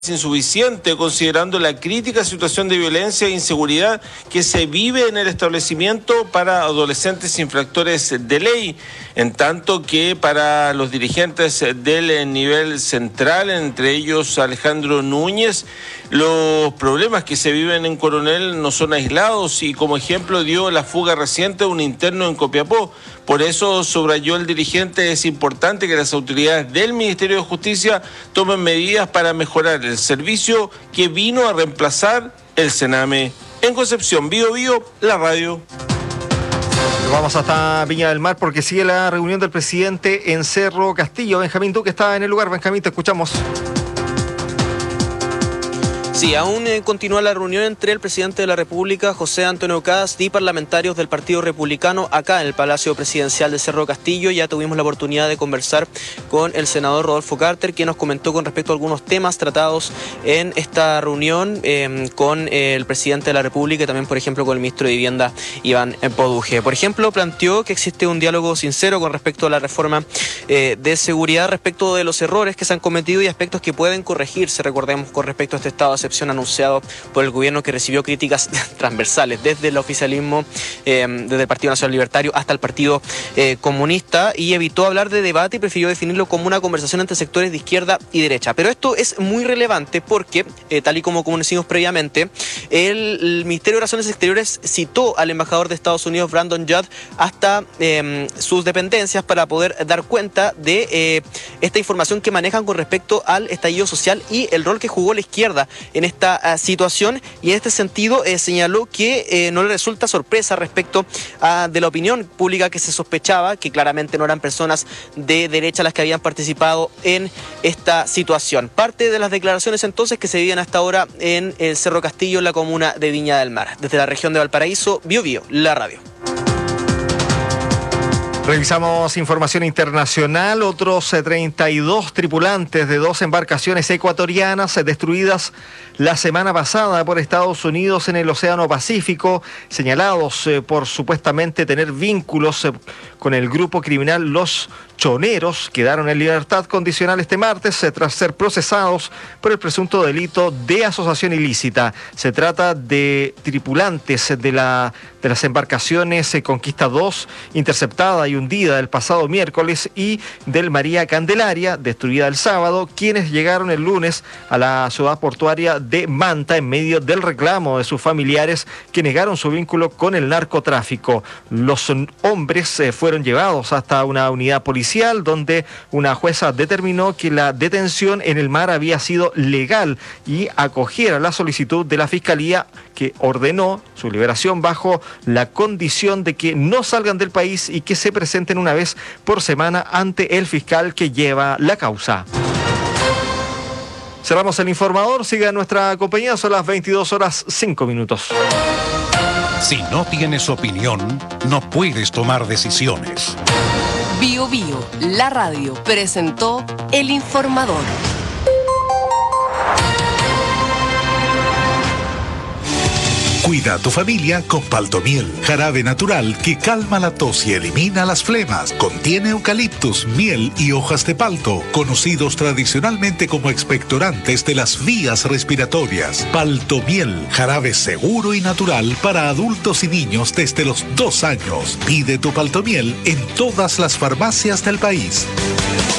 insuficiente considerando la crítica situación de violencia e inseguridad que se vive en el establecimiento para adolescentes infractores de ley, en tanto que para los dirigentes del nivel central, entre ellos Alejandro Núñez, los problemas que se viven en Coronel no son aislados y como ejemplo dio la fuga reciente de un interno en Copiapó. Por eso, subrayó el dirigente, es importante que las autoridades del Ministerio de Justicia tomen medidas para mejorar el servicio que vino a reemplazar el Sename. En Concepción, Bío Bío, la radio. Vamos hasta Viña del Mar porque sigue la reunión del presidente en Cerro Castillo. Benjamín, tú que estás en el lugar. Benjamín, te escuchamos. Sí, aún continúa la reunión entre el presidente de la República, José Antonio Kast, y parlamentarios del Partido Republicano acá en el Palacio Presidencial de Cerro Castillo. Ya tuvimos la oportunidad de conversar con el senador Rodolfo Carter, quien nos comentó con respecto a algunos temas tratados en esta reunión con el presidente de la República y también, por ejemplo, con el ministro de Vivienda, Iván Poduje. Por ejemplo, planteó que existe un diálogo sincero con respecto a la reforma de seguridad, respecto de los errores que se han cometido y aspectos que pueden corregirse, recordemos, con respecto a este estado de excepción anunciado por el gobierno, que recibió críticas transversales desde el oficialismo, desde el Partido Nacional Libertario hasta el Partido Comunista, y evitó hablar de debate y prefirió definirlo como una conversación entre sectores de izquierda y derecha. Pero esto es muy relevante porque, tal y como decimos previamente, el Ministerio de Relaciones Exteriores citó al embajador de Estados Unidos, Brandon Judd, hasta sus dependencias para poder dar cuenta de esta información que manejan con respecto al estallido social y el rol que jugó la izquierda en esta situación, y en este sentido señaló que no le resulta sorpresa respecto de la opinión pública que se sospechaba que claramente no eran personas de derecha las que habían participado en esta situación. Parte de las declaraciones entonces que se vivían hasta ahora en el Cerro Castillo, en la comuna de Viña del Mar. Desde la región de Valparaíso, Bío Bío, la radio. Revisamos información internacional. Otros 32 tripulantes de 2 embarcaciones ecuatorianas destruidas la semana pasada por Estados Unidos en el Océano Pacífico, señalados por supuestamente tener vínculos con el grupo criminal Los Choneros, quedaron en libertad condicional este martes tras ser procesados por el presunto delito de asociación ilícita. Se trata de tripulantes de las embarcaciones Conquista 2, interceptada y hundida el pasado miércoles, y del María Candelaria, destruida el sábado, quienes llegaron el lunes a la ciudad portuaria de Manta en medio del reclamo de sus familiares que negaron su vínculo con el narcotráfico. Los hombres fueron llevados hasta una unidad policial donde una jueza determinó que la detención en el mar había sido legal y acogiera la solicitud de la Fiscalía, que ordenó su liberación bajo la condición de que no salgan del país y que se presenten una vez por semana ante el fiscal que lleva la causa. Cerramos el informador, siga nuestra compañía, son las 22:05. Si no tienes opinión, no puedes tomar decisiones. Bío Bío, la radio, presentó El Informador. Cuida a tu familia con Paltomiel, jarabe natural que calma la tos y elimina las flemas. Contiene eucaliptus, miel y hojas de palto, conocidos tradicionalmente como expectorantes de las vías respiratorias. Paltomiel, jarabe seguro y natural para adultos y niños desde los 2 años. Pide tu Paltomiel en todas las farmacias del país.